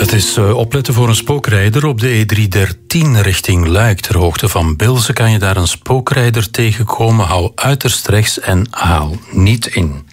Het is opletten voor een spookrijder op de E313 richting Luik. Ter hoogte van Bilze kan je daar een spookrijder tegenkomen. Hou uiterst rechts en haal niet in.